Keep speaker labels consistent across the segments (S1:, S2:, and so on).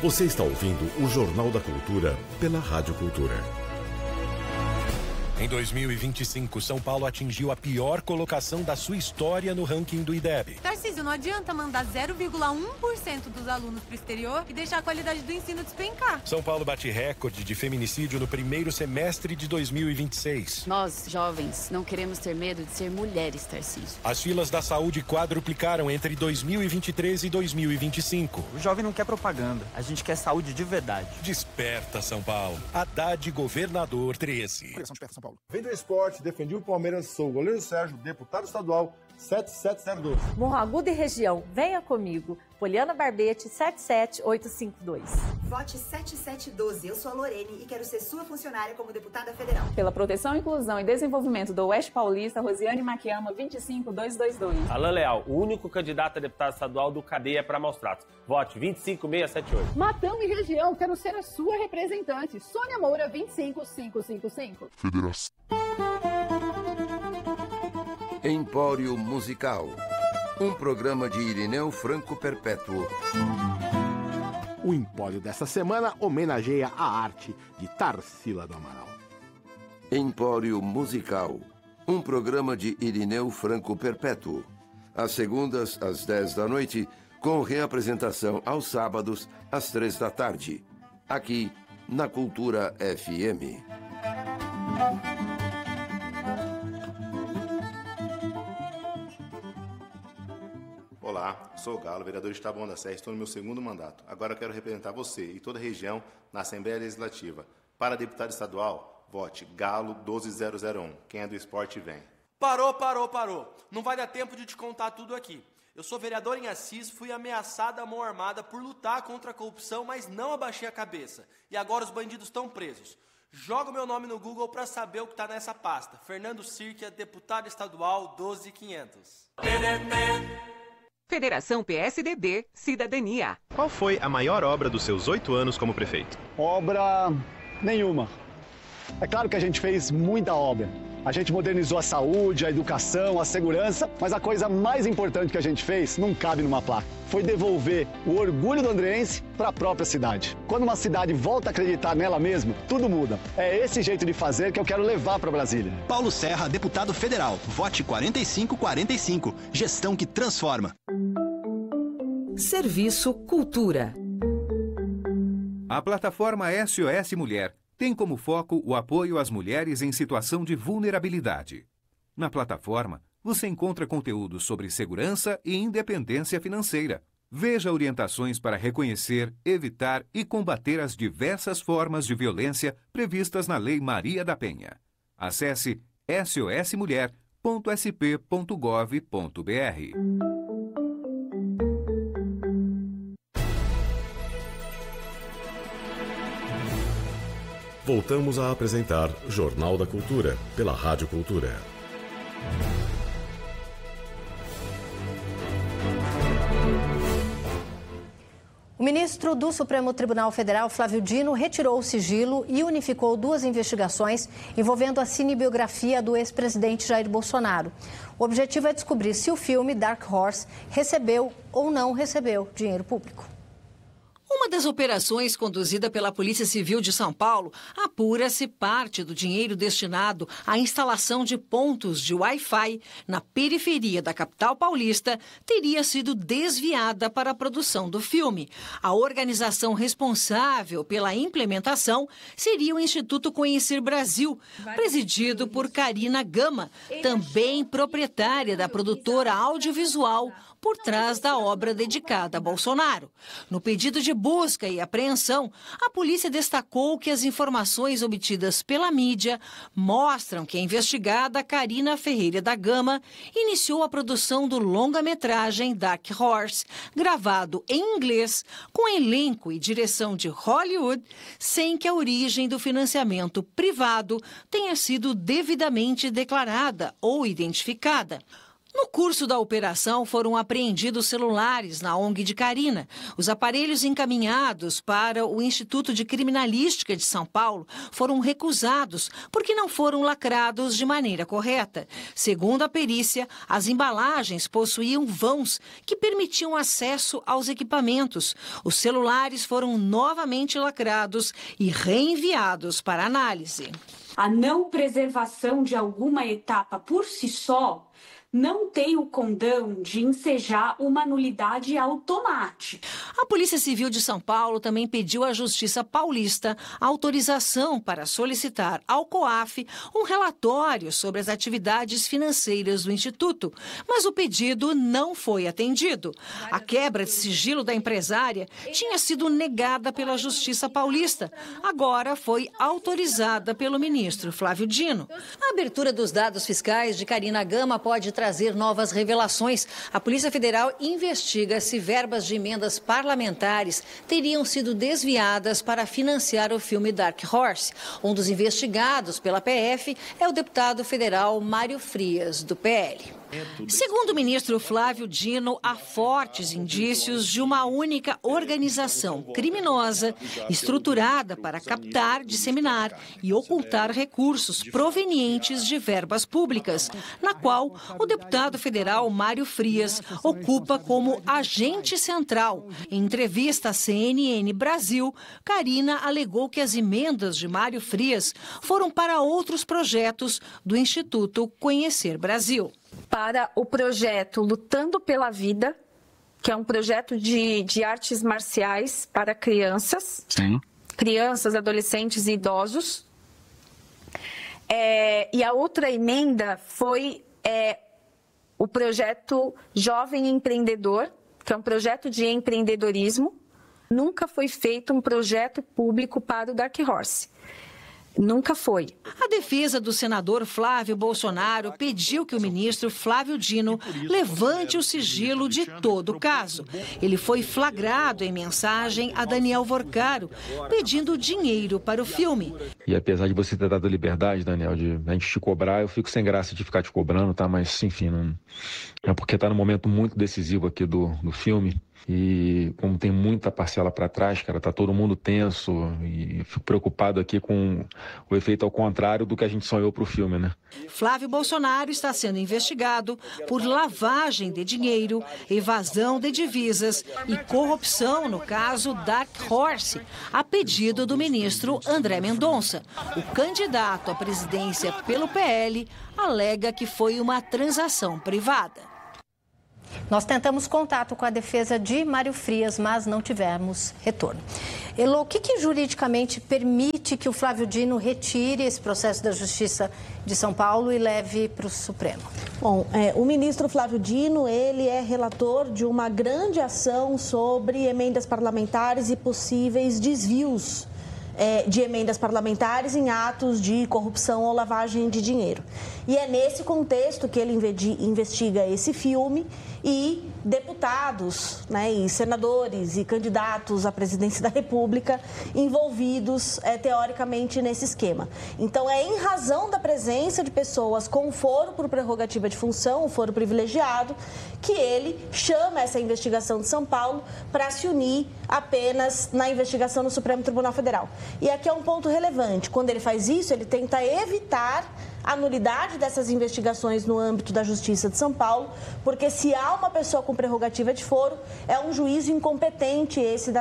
S1: Você está ouvindo o Jornal da Cultura pela Rádio Cultura.
S2: Em 2025, São Paulo atingiu a pior colocação da sua história no ranking do IDEB.
S3: Tarcísio, não adianta mandar 0,1% dos alunos para o exterior e deixar a qualidade do ensino despencar.
S2: São Paulo bate recorde de feminicídio no primeiro semestre de 2026.
S4: Nós, jovens, não queremos ter medo de ser mulheres, Tarcísio.
S2: As filas da saúde quadruplicaram entre 2023 e 2025.
S5: O jovem não quer propaganda, a gente quer saúde de verdade.
S2: Desperta, São Paulo. Haddad, governador 13.
S6: São Paulo. Vem do esporte, defendi o Palmeiras, sou o goleiro Sérgio, deputado estadual 7702.
S7: Morro Agudo e região, venha comigo. Poliana Barbete, 77852.
S8: Vote 7712. Eu sou a Lorene e quero ser sua funcionária como deputada federal.
S9: Pela proteção, inclusão e desenvolvimento do Oeste Paulista, Rosiane Maquiama, 25222.
S10: Alain Leal, o único candidato a deputado estadual do Cadeia para Maus Tratos. Vote 25678.
S11: Matão e região, quero ser a sua representante. Sônia Moura, 25555.
S12: Federação. Empório Musical. Um programa de Irineu Franco Perpétuo.
S13: O Empório desta semana homenageia a arte de Tarsila do Amaral.
S12: Empório Musical. Um programa de Irineu Franco Perpétuo. Às segundas, às 10 da noite, com reapresentação aos sábados, às 3 da tarde. Aqui, na Cultura FM.
S14: Olá, sou o Galo, vereador de Taboão da Serra, estou no meu segundo mandato. Agora quero representar você e toda a região na Assembleia Legislativa. Para deputado estadual, vote Galo 12001. Quem é do esporte vem.
S15: Parou. Não vai dar tempo de te contar tudo aqui. Eu sou vereador em Assis, fui ameaçada à mão armada por lutar contra a corrupção, mas não abaixei a cabeça. E agora os bandidos estão presos. Joga o meu nome no Google para saber o que está nessa pasta. Fernando Sirkia, deputado estadual 12500.
S16: Federação PSDB, Cidadania.
S17: Qual foi a maior obra dos seus 8 anos como prefeito?
S18: Obra nenhuma. É claro que a gente fez muita obra. A gente modernizou a saúde, a educação, a segurança, mas a coisa mais importante que a gente fez não cabe numa placa. Foi devolver o orgulho do andreense para a própria cidade. Quando uma cidade volta a acreditar nela mesma, tudo muda. É esse jeito de fazer que eu quero levar para Brasília.
S19: Paulo Serra, deputado federal. Vote 4545. Gestão que transforma.
S20: Serviço Cultura.
S21: A plataforma SOS Mulher tem como foco o apoio às mulheres em situação de vulnerabilidade. Na plataforma, você encontra conteúdos sobre segurança e independência financeira. Veja orientações para reconhecer, evitar e combater as diversas formas de violência previstas na Lei Maria da Penha. Acesse sosmulher.sp.gov.br.
S1: Voltamos a apresentar Jornal da Cultura, pela Rádio Cultura.
S22: O ministro do Supremo Tribunal Federal, Flávio Dino, retirou o sigilo e unificou duas investigações envolvendo a cinebiografia do ex-presidente Jair Bolsonaro. O objetivo é descobrir se o filme Dark Horse recebeu ou não recebeu dinheiro público.
S23: Uma das operações conduzida pela Polícia Civil de São Paulo apura se parte do dinheiro destinado à instalação de pontos de Wi-Fi na periferia da capital paulista teria sido desviada para a produção do filme. A organização responsável pela implementação seria o Instituto Conhecer Brasil, presidido por Karina Gama, também proprietária da produtora audiovisual por trás da obra dedicada a Bolsonaro. No pedido de busca e apreensão, a polícia destacou que as informações obtidas pela mídia mostram que a investigada Karina Ferreira da Gama iniciou a produção do longa-metragem Dark Horse, gravado em inglês, com elenco e direção de Hollywood, sem que a origem do financiamento privado tenha sido devidamente declarada ou identificada. No curso da operação, foram apreendidos celulares na ONG de Carina. Os aparelhos encaminhados para o Instituto de Criminalística de São Paulo foram recusados porque não foram lacrados de maneira correta. Segundo a perícia, as embalagens possuíam vãos que permitiam acesso aos equipamentos. Os celulares foram novamente lacrados e reenviados para análise.
S3: A não preservação de alguma etapa por si só não tem o condão de ensejar uma nulidade automática.
S23: A Polícia Civil de São Paulo também pediu à Justiça Paulista autorização para solicitar ao COAF um relatório sobre as atividades financeiras do Instituto, mas o pedido não foi atendido. A quebra de sigilo da empresária tinha sido negada pela Justiça Paulista. Agora foi autorizada pelo ministro Flávio Dino. A abertura dos dados fiscais de Carina Gama pode trazer novas revelações. A Polícia Federal investiga se verbas de emendas parlamentares teriam sido desviadas para financiar o filme Dark Horse. Um dos investigados pela PF é o deputado federal Mário Frias, do PL. Segundo o ministro Flávio Dino, há fortes indícios de uma única organização criminosa estruturada para captar, disseminar e ocultar recursos provenientes de verbas públicas, na qual o deputado federal Mário Frias ocupa como agente central. Em entrevista à CNN Brasil, Carina alegou que as emendas de Mário Frias foram para outros projetos do Instituto Conhecer Brasil.
S4: Para o projeto Lutando pela Vida, que é um projeto de artes marciais para crianças, crianças, adolescentes e idosos. E a outra emenda foi o projeto Jovem Empreendedor, que é um projeto de empreendedorismo. Nunca foi feito um projeto público para o Dark Horse. Nunca foi.
S23: A defesa do senador Flávio Bolsonaro pediu que o ministro Flávio Dino levante o sigilo de todo o caso. Ele foi flagrado em mensagem a Daniel Vorcaro, pedindo dinheiro para o filme.
S20: E apesar de você ter dado liberdade, Daniel, de a gente te cobrar, eu fico sem graça de ficar te cobrando, tá? Mas, enfim, não... é porque tá num momento muito decisivo aqui do filme. E como tem muita parcela para trás, cara, tá todo mundo tenso e fico preocupado aqui com o efeito ao contrário do que a gente sonhou pro filme, né?
S23: Flávio Bolsonaro está sendo investigado por lavagem de dinheiro, evasão de divisas e corrupção no caso Dark Horse, a pedido do ministro André Mendonça. O candidato à presidência pelo PL alega que foi uma transação privada.
S22: Nós tentamos contato com a defesa de Mário Frias, mas não tivemos retorno. Elô, o que juridicamente permite que o Flávio Dino retire esse processo da Justiça de São Paulo e leve para o Supremo?
S24: Bom, o ministro Flávio Dino, ele é relator de uma grande ação sobre emendas parlamentares e possíveis desvios de emendas parlamentares em atos de corrupção ou lavagem de dinheiro. E é nesse contexto que ele investiga esse filme e deputados, e senadores e candidatos à presidência da República envolvidos, teoricamente, nesse esquema. Então, é em razão da presença de pessoas com foro por prerrogativa de função, o foro privilegiado, que ele chama essa investigação de São Paulo para se unir apenas na investigação no Supremo Tribunal Federal. E aqui é um ponto relevante. Quando ele faz isso, ele tenta evitar a nulidade dessas investigações no âmbito da Justiça de São Paulo, porque se há uma pessoa com prerrogativa de foro, é um juízo incompetente esse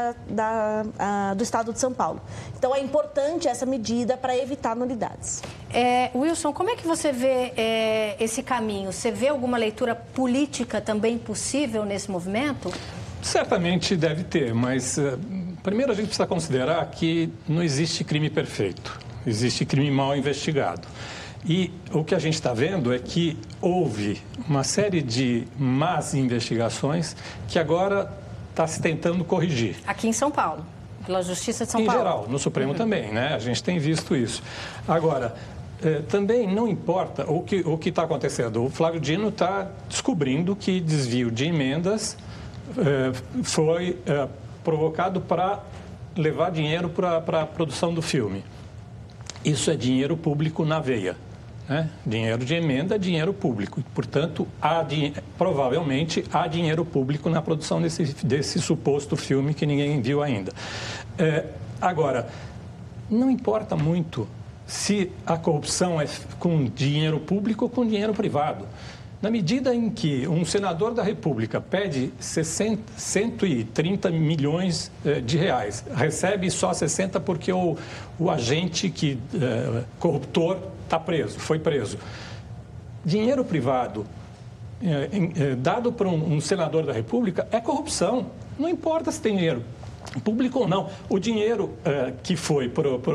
S24: do Estado de São Paulo. Então, é importante essa medida para evitar nulidades.
S22: Wilson, como é que você vê esse caminho? Você vê alguma leitura política também possível nesse movimento?
S25: Certamente deve ter, mas primeiro a gente precisa considerar que não existe crime perfeito, existe crime mal investigado. E o que a gente está vendo é que houve uma série de más investigações que agora está se tentando corrigir.
S22: Aqui em São Paulo, pela Justiça de São Paulo.
S25: Em geral, no Supremo também, né? A gente tem visto isso. Agora, também não importa o que está acontecendo. O Flávio Dino está descobrindo que desvio de emendas foi provocado para levar dinheiro para a produção do filme. Isso é dinheiro público na veia. né? Dinheiro de emenda, dinheiro público. Portanto, provavelmente há dinheiro público na produção desse suposto filme que ninguém viu ainda. Agora, não importa muito se a corrupção é com dinheiro público ou com dinheiro privado. Na medida em que um senador da República pede 130 milhões de reais, recebe só 60 porque o agente corruptor foi preso. Dinheiro privado dado por um senador da República é corrupção. Não importa se tem dinheiro público ou não. O dinheiro que foi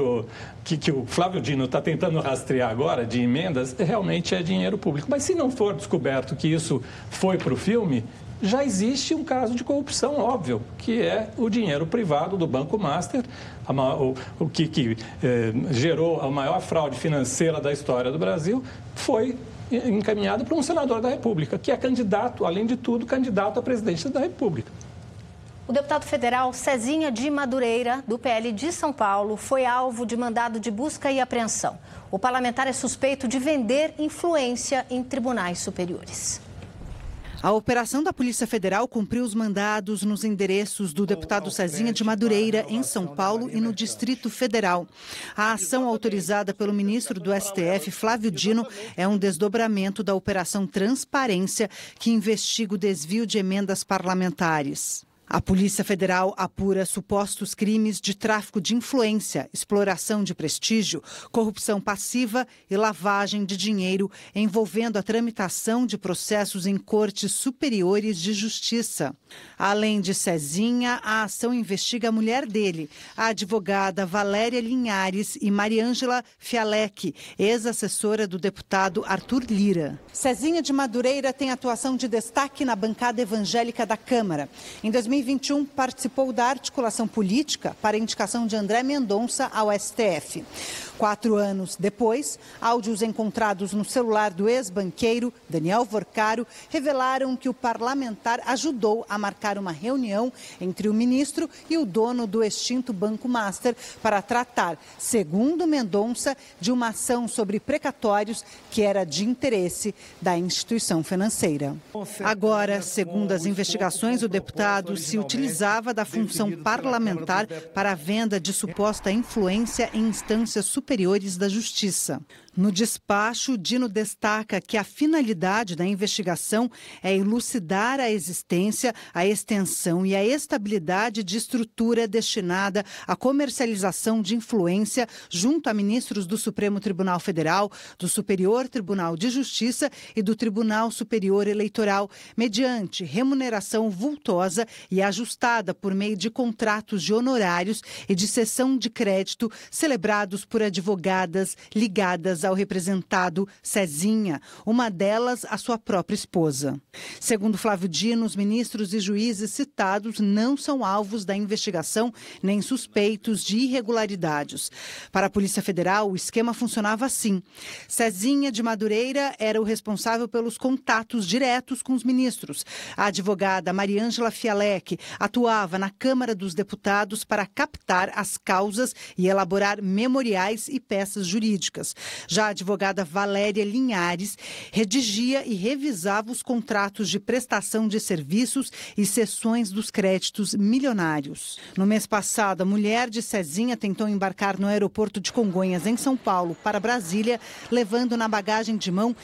S25: que o Flávio Dino está tentando rastrear agora, de emendas, realmente é dinheiro público. Mas se não for descoberto que isso foi para o filme, já existe um caso de corrupção óbvio, que é o dinheiro privado do Banco Master, o que gerou a maior fraude financeira da história do Brasil, foi encaminhado para um senador da República, que é candidato, além de tudo, candidato à presidência da República.
S22: O deputado federal Cezinha de Madureira, do PL de São Paulo, foi alvo de mandado de busca e apreensão. O parlamentar é suspeito de vender influência em tribunais superiores.
S2: A operação da Polícia Federal cumpriu os mandados nos endereços do deputado Cezinha de Madureira, em São Paulo e no Distrito Federal. A ação autorizada pelo ministro do STF, Flávio Dino, é um desdobramento da Operação Transparência, que investiga o desvio de emendas parlamentares. A Polícia Federal apura supostos crimes de tráfico de influência, exploração de prestígio, corrupção passiva e lavagem de dinheiro envolvendo a tramitação de processos em cortes superiores de justiça. Além de Cezinha, a ação investiga a mulher dele, a advogada Valéria Linhares e Mariângela Fialec, ex-assessora do deputado Arthur Lira. Cezinha de Madureira tem atuação de destaque na bancada evangélica da Câmara. Em 2021, participou da articulação política para a indicação de André Mendonça ao STF. 4 anos depois, áudios encontrados no celular do ex-banqueiro Daniel Vorcaro revelaram que o parlamentar ajudou a marcar uma reunião entre o ministro e o dono do extinto Banco Master para tratar, segundo Mendonça, de uma ação sobre precatórios que era de interesse da instituição financeira. Agora, segundo as investigações, o deputado se utilizava da função parlamentar para a venda de suposta influência em instâncias superiores da Justiça. No despacho, Dino destaca que a finalidade da investigação é elucidar a existência, a extensão e a estabilidade de estrutura destinada à comercialização de influência junto a ministros do Supremo Tribunal Federal, do Superior Tribunal de Justiça e do Tribunal Superior Eleitoral, mediante remuneração vultosa e ajustada por meio de contratos de honorários e de cessão de crédito celebrados por advogadas ligadas ao representado Cezinha, uma delas a sua própria esposa. Segundo Flávio Dino, os ministros e juízes citados não são alvos da investigação nem suspeitos de irregularidades. Para a Polícia Federal, o esquema funcionava assim. Cezinha de Madureira era o responsável pelos contatos diretos com os ministros. A advogada Mariângela Fialec atuava na Câmara dos Deputados para captar as causas e elaborar memoriais e peças jurídicas. Já a advogada Valéria Linhares redigia e revisava os contratos de prestação de serviços e cessões dos créditos milionários. No mês passado, a mulher de Cezinha tentou embarcar no aeroporto de Congonhas, em São Paulo, para Brasília, levando na bagagem de mão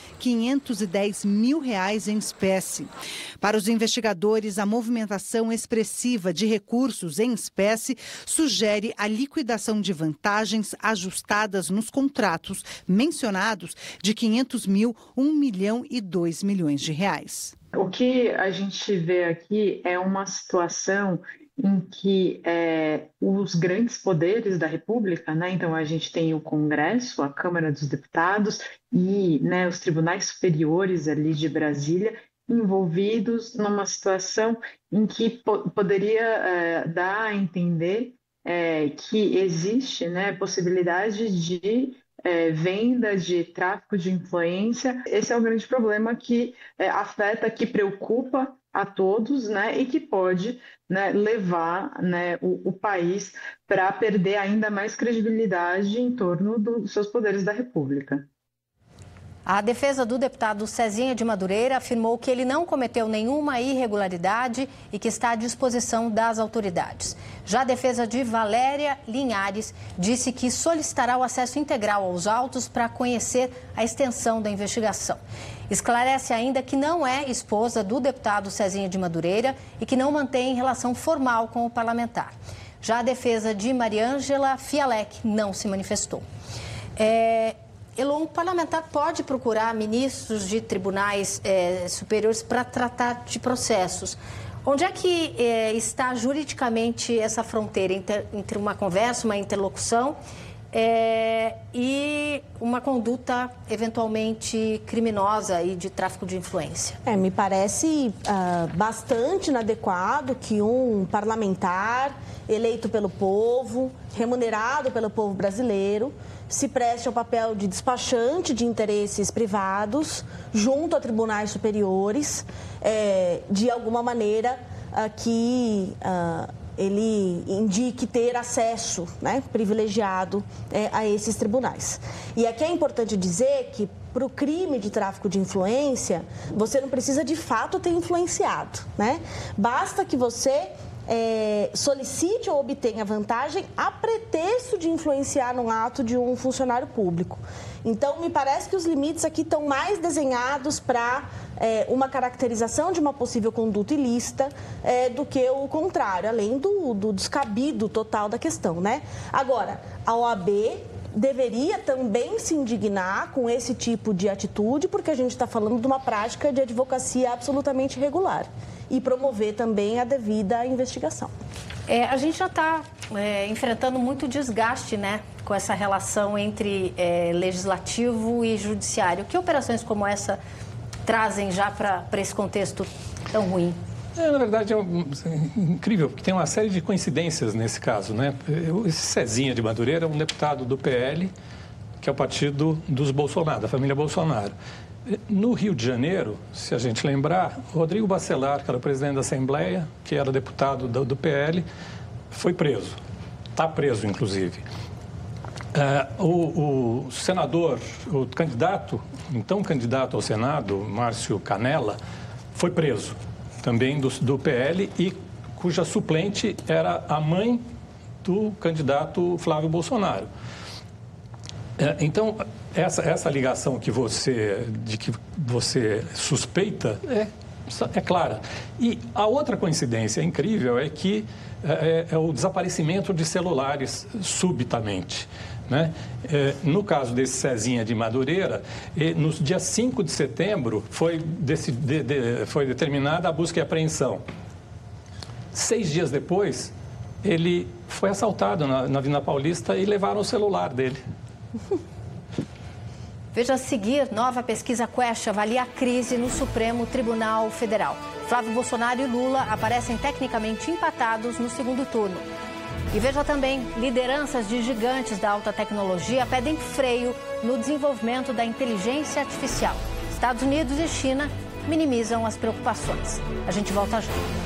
S2: R$510 mil em espécie. Para os investigadores, a movimentação expressiva de recursos em espécie sugere a liquidação de vantagens ajustadas nos contratos mencionados de 500 mil, 1 milhão e 2 milhões de reais.
S5: O que a gente vê aqui é uma situação em que os grandes poderes da República, né? Então a gente tem o Congresso, a Câmara dos Deputados e, né, os tribunais superiores ali de Brasília, envolvidos numa situação em que poderia dar a entender que existe, né, possibilidade de venda, de tráfico de influência. Esse é o grande problema que afeta, que preocupa a todos, né, e que pode, né, levar, né, o país para perder ainda mais credibilidade em torno dos seus poderes da República.
S22: A defesa do deputado Cezinha de Madureira afirmou que ele não cometeu nenhuma irregularidade e que está à disposição das autoridades. Já a defesa de Valéria Linhares disse que solicitará o acesso integral aos autos para conhecer a extensão da investigação. Esclarece ainda que não é esposa do deputado Cezinha de Madureira e que não mantém relação formal com o parlamentar. Já a defesa de Mariângela Fialec não se manifestou. Elon, o parlamentar pode procurar ministros de tribunais superiores para tratar de processos. Onde é que está juridicamente essa fronteira entre uma conversa, uma interlocução e uma conduta eventualmente criminosa e de tráfico de influência?
S24: Me parece bastante inadequado que um parlamentar eleito pelo povo, remunerado pelo povo brasileiro, se preste ao papel de despachante de interesses privados junto a tribunais superiores, de alguma maneira que ele indique ter acesso, privilegiado a esses tribunais. E aqui é importante dizer que para o crime de tráfico de influência, você não precisa de fato ter influenciado, Basta que você solicite ou obtenha vantagem a pretexto de influenciar no ato de um funcionário público. Então, me parece que os limites aqui estão mais desenhados para uma caracterização de uma possível conduta ilícita do que o contrário, além do descabido total da questão, Agora, a OAB deveria também se indignar com esse tipo de atitude, porque a gente está falando de uma prática de advocacia absolutamente irregular e promover também a devida investigação.
S22: A gente já está enfrentando muito desgaste, com essa relação entre legislativo e judiciário. Que operações como essa trazem já para esse contexto tão ruim?
S25: Na verdade, é incrível, porque tem uma série de coincidências nesse caso, Esse Cezinha de Madureira é um deputado do PL, que é o partido dos Bolsonaro, da família Bolsonaro. No Rio de Janeiro, se a gente lembrar, Rodrigo Bacelar, que era o presidente da Assembleia, que era deputado do PL, foi preso. Está preso, inclusive. O senador, o candidato, então candidato ao Senado, Márcio Canella, foi preso, também do PL, e cuja suplente era a mãe do candidato Flávio Bolsonaro. Então, essa ligação de que você suspeita é clara. E a outra coincidência incrível é que é o desaparecimento de celulares subitamente. No caso desse Cezinha de Madureira, no dia 5 de setembro foi determinada a busca e apreensão. 6 dias depois, ele foi assaltado na Avenida Paulista e levaram o celular dele.
S22: Veja a seguir, nova pesquisa Quest avalia a crise no Supremo Tribunal Federal. Flávio Bolsonaro e Lula aparecem tecnicamente empatados no segundo turno. E veja também, lideranças de gigantes da alta tecnologia pedem freio no desenvolvimento da inteligência artificial. Estados Unidos e China minimizam as preocupações. A gente volta já.